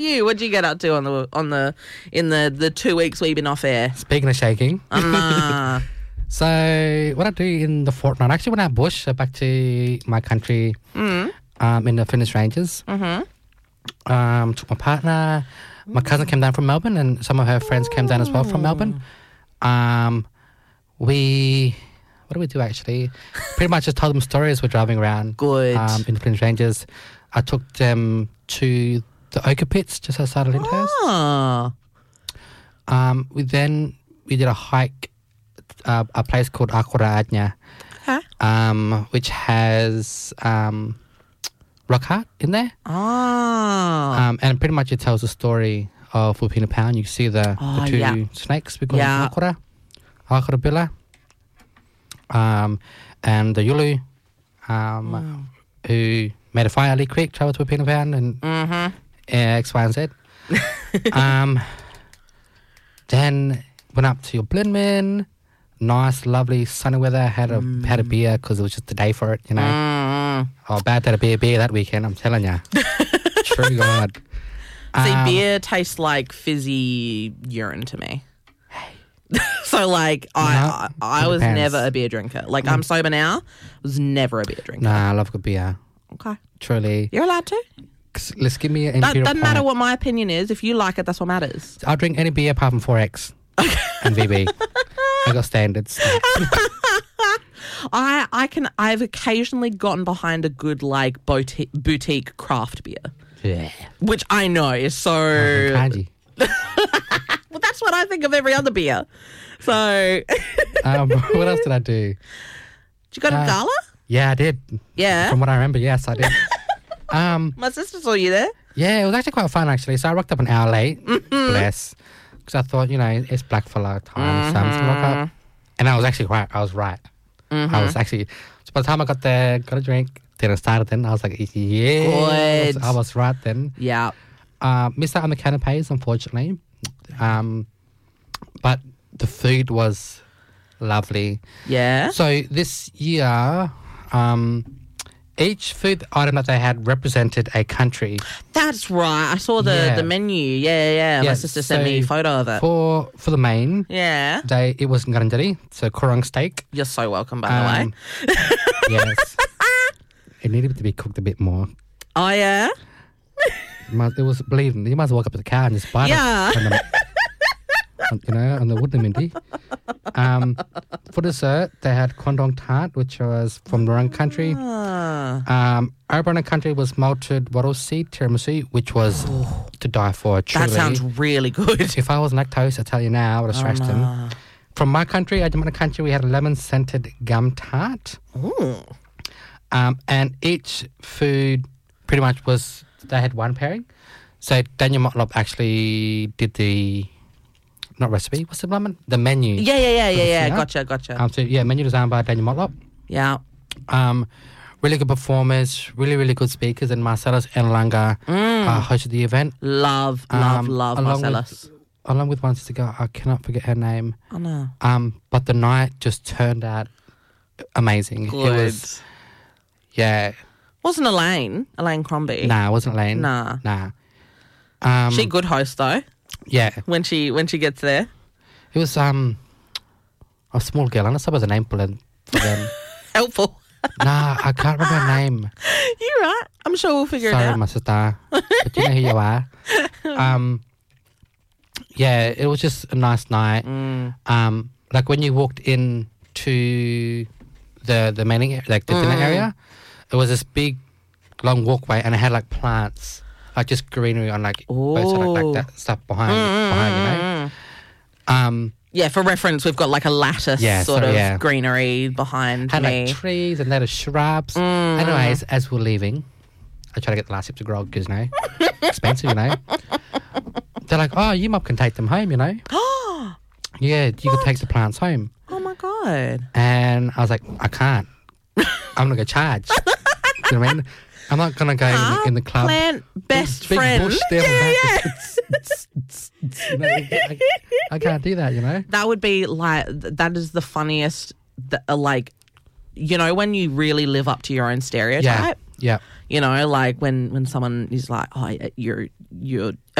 You, what'd you get up to in the 2 weeks we've been off air? Speaking of shaking. So what I do in the fortnight, I actually went out bush, back to my country in the Finnish Ranges. Mm-hmm. Took my partner. My cousin came down from Melbourne and some of her friends came down as well from Melbourne. What do we do actually? Pretty much just told them stories. We're driving around. Good. In the Finnish Ranges. I took them to the ochre pits just outside of Lyndhurst. Oh. We did a hike a place called Akurajna, which has rock art in there. Oh. And pretty much it tells the story of Filipino Pound. You see the two snakes. We call them Akurabilla, and the Yulu, who made a fire really quick, travelled to Filipino Pound and X, Y, and Z. Then went up to Blindman. Nice, lovely, sunny weather. Had a beer because it was just the day for it, you know. Oh, bad to have a beer that weekend, I'm telling you. True God. See, beer tastes like fizzy urine to me. So, like, I was depends. never a beer drinker. Like, I'm sober now. Was never a beer drinker. Nah, I love good beer. Okay. Truly. You're allowed to. Let's give me an That Imperial doesn't matter Pint. what my opinion is. If you like it, that's what matters. I'll drink any beer apart from 4X and VB. I got standards. I've occasionally gotten behind a good, like, boutique craft beer. Yeah. Which I know is so... Kanji. Well, that's what I think of every other beer. So... What else did I do? Did you go to Gala? Yeah, I did. Yeah? From what I remember, yes, I did. My sister saw you there. Yeah, it was actually quite fun, actually. So I rocked up an hour late. Bless. Because I thought, you know, it's Blackfella time, so I'm just going to rock up. And I was actually right. I was right. I was actually... So by the time I got there, got a drink, then I started then. I was like, yeah. Good. I was right then. Yeah. Missed out on the canapes, unfortunately. But the food was lovely. Yeah. So this year, each food item that they had represented a country. That's right. I saw the menu. Yeah. My sister sent me a photo of it. For the main, Yeah. it was ngarandari, so korong steak. You're so welcome, by the way. Yes. It needed to be cooked a bit more. Oh, yeah? It was bleeding. You might as well walk up to the car and just bite it. On the wooden minty. For dessert, they had Kondong Tart, which was from the wrong country. Arabana country was malted wattle seed tiramisu, which was to die for. Truly. That sounds really good. If I was lactose, I tell you now, I would have trashed them. From my country, Arabana country, we had a lemon-scented gum tart. Ooh. And each food pretty much was, they had one pairing. So Daniel Motlop actually did the... Not recipe. What's the name? The menu. Yeah. Gotcha. So menu designed by Daniel Motlop. Yeah. Really good performers, really good speakers, and Marcellus Enlanga hosted the event. Love Marcellus. Along with one sister girl, I cannot forget her name. Oh no. But the night just turned out amazing. Good. It was, yeah. Wasn't Elaine Crombie? Nah, it wasn't Elaine. Nah. She good host though. Yeah. When she gets there. It was a small girl. I'm not sure the name for them. Helpful. Nah, I can't remember her name. You're right. I'm sure we'll figure it out. Sorry, my sister. But you know who you are. Yeah, it was just a nice night. Like when you walked in to the main area, like the dinner area, it was this big, long walkway, and it had like plants, like just greenery on like both sides, like that stuff behind, you know. Yeah, for reference, we've got like a lattice of greenery behind had me. Like trees and there are shrubs. Anyways, as we're leaving, I try to get the last sips of grog because, you know, expensive, you know. They're like, oh, you mum can take them home, you know. Yeah, you can take the plants home. Oh, my God. And I was like, I can't. I'm going to get charged. You know what I mean? I'm not going to go in the club. Plant best big friend. Bush there you know, I can't do that, you know. That would be like, that is the funniest, like, you know, when you really live up to your own stereotype. Yeah. You know, like when someone is like, oh, you're